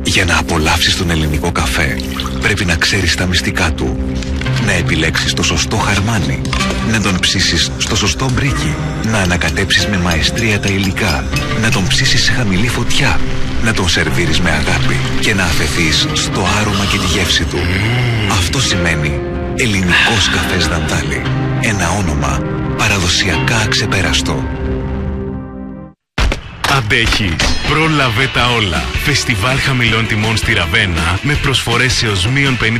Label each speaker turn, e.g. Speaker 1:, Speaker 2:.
Speaker 1: Για να απολαύσεις τον ελληνικό καφέ, πρέπει να ξέρεις τα μυστικά του. Να επιλέξεις το σωστό χαρμάνι, να τον ψήσεις στο σωστό μπρίκι, να ανακατέψεις με μαεστρία τα υλικά, να τον ψήσεις σε χαμηλή φωτιά, να τον σερβίρεις με αγάπη και να αφεθείς στο άρωμα και τη γεύση του. Αυτό σημαίνει ελληνικός καφές Δαντάλη. Ένα όνομα παραδοσιακά αξεπέραστο.
Speaker 2: Αντέχεις. Πρόλαβε τα όλα. Φεστιβάλ χαμηλών τιμών στη Ραβένα με προσφορές έως -50%